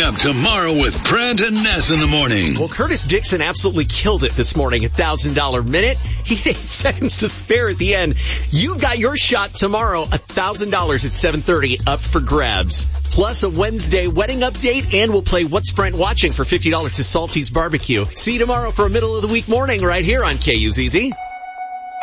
up tomorrow with Brent and Ness in the morning. Well, Curtis Dixon absolutely killed it this morning. $1,000 minute. He had 8 seconds to spare at the end. You've got your shot tomorrow. $1,000 at 7:30 up for grabs. Plus a Wednesday wedding update, and we'll play What's Brent Watching for $50 to Salty's Barbecue. See you tomorrow for a middle of the week morning right here on KUZZ.